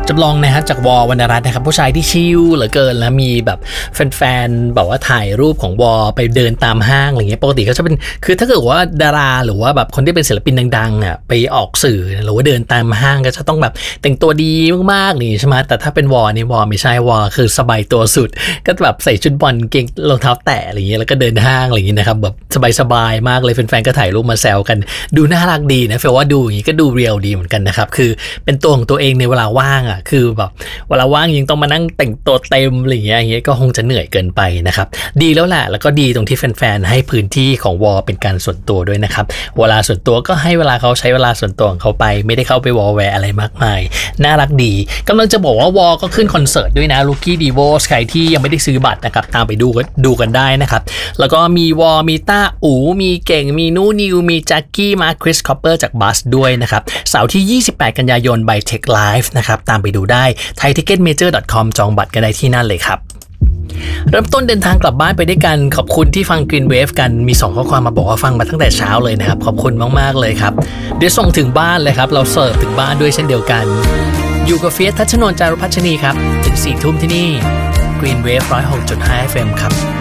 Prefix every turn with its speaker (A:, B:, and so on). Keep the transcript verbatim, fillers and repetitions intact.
A: จำลองนะฮะจากวอวรรณรัตน์นะครับผู้ชายที่ชิลเหลือเกินแล้วมีแบบแฟนๆแบบว่าถ่ายรูปของวอไปเดินตามห้างอะไรเงี้ยปกติเขาจะเป็นคือถ้าเกิดว่าดาราหรือว่าแบบคนที่เป็นศิลปินดังๆอ่ะไปออกสื่อหรือว่าเดินตามห้างก็จะต้องแบบแต่งตัวดีมากๆนี่ใช่ไหมแต่ถ้าเป็นวอนี่วอไม่ใช่วอคือสบายตัวสุดก็แบบใส่ชุดบอลเกงรองเท้าแตะอะไรเงี้ยแล้วก็เดินห้างอะไรเงี้ยนะครับแบบสบายๆมากเลยแฟนๆก็ถ่ายรูปมาแซวกันดูน่ารักดีนะเฟลว่าดูอย่างนี้ก็ดูเรียลดีเหมือนกันนะครับคือเป็นตัวของตัวเองในเวลาว่างอ่ะคือแบบเวลาว่างยังต้องมานั่งแต่งตัวเต็มอะไรอย่างเงี้ยอย่างเงี้ยก็คงจะเหนื่อยเกินไปนะครับดีแล้วแหละแล้วก็ดีตรงที่แฟนๆให้พื้นที่ของวอเป็นการส่วนตัวด้วยนะครับเวลาส่วนตัวก็ให้เวลาเขาใช้เวลาส่วนตัวของเขาไปไม่ได้เข้าไปวอแวร์อะไรมากมายน่ารักดีกำลังจะบอกว่าวอก็ขึ้นคอนเสิร์ตด้วยนะลูกี้ดีโวสใครที่ยังไม่ได้ซื้อบัตรนะครับตามไปดูกันดูกันได้นะครับแล้วก็มีวอมีต้าอูมีเก่งมีนูนิวมีแจ็คกี้มาคริสคอปเปอร์จากบัสด้วยนะครับเสาร์ที่ยี่สิบแปดกันยายน by Tech Live นะครับตามไปดูได้ ไทยทิเก็ตเมเจอร์ ดอท คอม จองบัตรกันได้ที่นั่นเลยครับเริ่มต้นเดินทางกลับบ้านไปด้วยกันขอบคุณที่ฟัง Green Wave กันมีสองข้อความมาบอกว่าฟังมาตั้งแต่เช้าเลยนะครับขอบคุณมากๆเลยครับเดี๋ยวส่งถึงบ้านเลยครับเราเสิร์ฟถึงบ้านด้วยเช่นเดียวกันอยู่กับเฟียสทัชนนท์ จารุพัชนีครับถึงสี่ทุ่มที่นี่ Green Wave หนึ่งร้อยหกจุดห้า เอฟ เอ็ม ครับ